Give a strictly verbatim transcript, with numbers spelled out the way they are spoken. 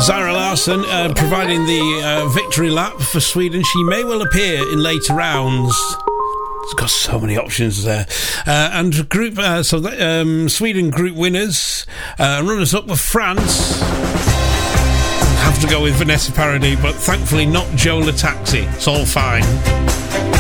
Zara Larsson uh, providing the uh, victory lap for Sweden. She may well appear in later rounds. It's got so many options there. Uh, and group, uh, so that, um, Sweden group winners, uh, runners up with France. Have to go with Vanessa Paradis, but thankfully not Joe Lataxi. It's all fine.